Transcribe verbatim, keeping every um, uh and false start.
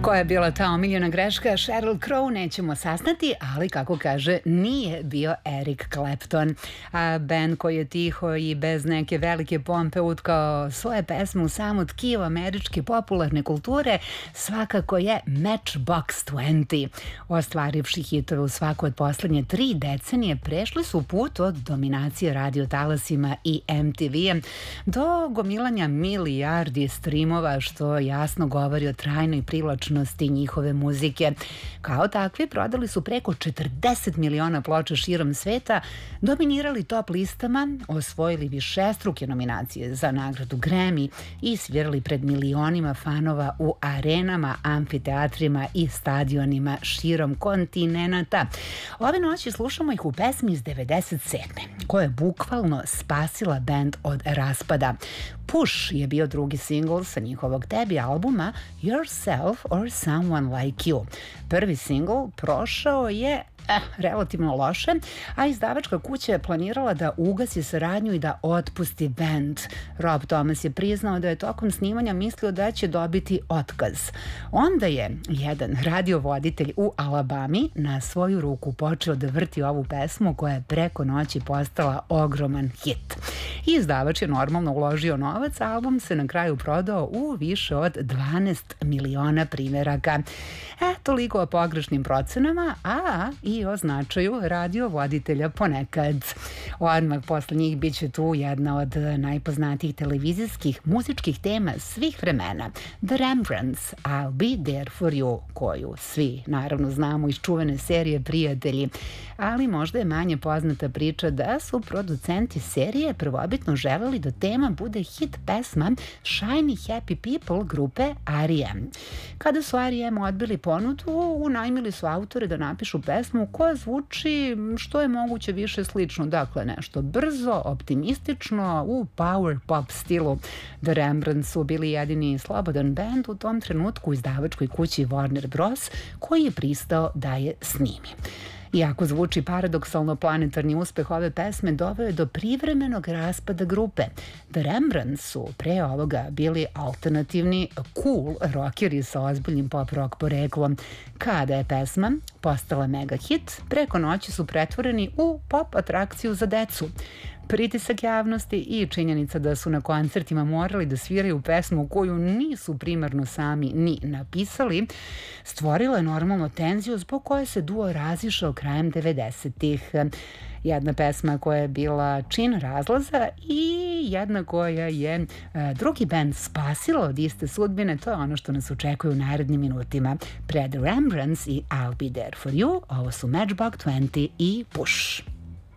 Koja je bila ta omiljena greška? Sheryl Crow nećemo saznati, ali kako kaže, nije bio Eric Clapton. A band koji je tiho i bez neke velike pompe utkao svoje pesme u samo tkivo američke popularne kulture, svakako je Matchbox dvadeset. Ostvarivši hitove u svako od poslednje tri decenije, prešli su put od dominacije radiotalasima i em te ve do gomilanja milijardi streamova, što jasno govori o trajnoj privlačnosti njihove muzike. Kao takvi prodali su preko četrdeset miliona ploča širom sveta, dominirali top listama, osvojili višestruke nominacije za nagradu Grammy i svirali pred milionima fanova u arenama, amfiteatrima i stadionima širom kontinenta. Ove noći slušamo ih u pesmi iz devedeset sedme koja je bukvalno spasila band od raspada. Push je bio drugi singl sa njihovog debi albuma Yourself or Someone Like You. Prvi singl prošao je Eh, relativno loše, a izdavačka kuća je planirala da ugasi saradnju i da otpusti band. Rob Thomas je priznao da je tokom snimanja mislio da će dobiti otkaz. Onda je jedan radiovoditelj u Alabami na svoju ruku počeo da vrti ovu pesmu koja je preko noći postala ogroman hit. Izdavač je normalno uložio novac, a album se na kraju prodao u više od dvanaest miliona primeraka. E, toliko o pogrešnim procenama, a i o značaju radiovoditelja ponekad. Odmah posle njih bit će tu jedna od najpoznatijih televizijskih muzičkih tema svih vremena, The Rembrandts, I'll Be There For You, koju svi naravno znamo iz čuvene serije Prijatelji, ali možda je manje poznata priča da su producenti serije prvobitno želeli da tema bude hit pesma Shiny Happy People grupe er i em. Kada su er i em odbili ponudu, unajmili su autore da napišu pesmu koja zvuči što je moguće više slično, dakle nešto brzo, optimistično, u power pop stilu. The Rembrandts su bili jedini slobodan band u tom trenutku u izdavačkoj kući Warner Bros. Koji je pristao da je snimi. Iako zvuči paradoksalno, planetarni uspeh ove pesme doveo je do privremenog raspada grupe. The Rembrandts su pre ovoga bili alternativni, cool rockeri sa ozbiljnim pop rock poreklom. Kada je pesma postala mega hit, preko noći su pretvoreni u pop atrakciju za decu. Pritisak javnosti i činjenica da su na koncertima morali da sviraju pesmu koju nisu primarno sami ni napisali, stvorila je normalno tenziju zbog koje se duo razišao krajem devedesetih. Jedna pesma koja je bila čin razlaza i jedna koja je e, drugi band spasila od iste sudbine, to je ono što nas očekuje u narednim minutima. Pre The Rembrandts i I'll Be There For You, ovo su Matchbox dvadeset i Push.